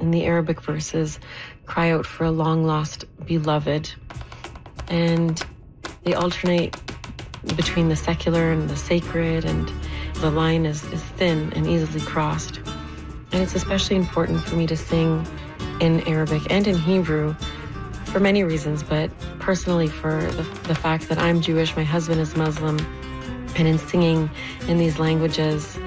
and the Arabic verses cry out for a long-lost beloved. And they alternate between the secular and the sacred, and the line is thin and easily crossed. And it's especially important for me to sing in Arabic and in Hebrew for many reasons, but personally for the fact that I'm Jewish, my husband is Muslim, and in singing in these languages,